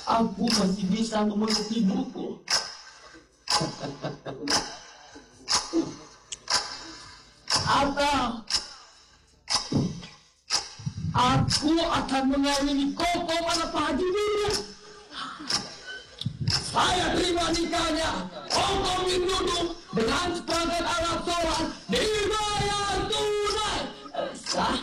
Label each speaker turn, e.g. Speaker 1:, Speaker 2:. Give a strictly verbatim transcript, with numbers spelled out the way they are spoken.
Speaker 1: Aku masih bisa memenuhi ibuku. Atau aku akan mengawini Koko pada Pak Haji Dulu. Saya terima nikahnya Koko Mindudu dengan sebagian alat